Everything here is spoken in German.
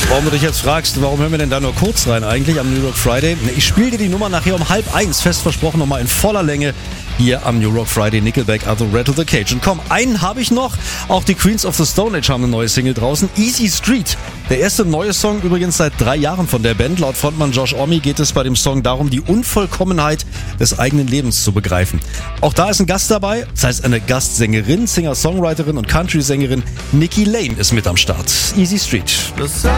Warum du dich jetzt fragst, warum hören wir denn da nur kurz rein eigentlich am New Rock Friday? Ich spiele dir die Nummer nachher um 12:30, fest versprochen, nochmal in voller Länge hier am New Rock Friday. Nickelback, also Rattle the Cage. Und komm, einen habe ich noch. Auch die Queens of the Stone Age haben eine neue Single draußen. Easy Street. Der erste neue Song übrigens seit 3 Jahren von der Band. Laut Frontmann Josh Homme geht es bei dem Song darum, die Unvollkommenheit des eigenen Lebens zu begreifen. Auch da ist ein Gast dabei, das heißt eine Gastsängerin, Singer-Songwriterin und Country-Sängerin Nikki Lane ist mit am Start. Easy Street.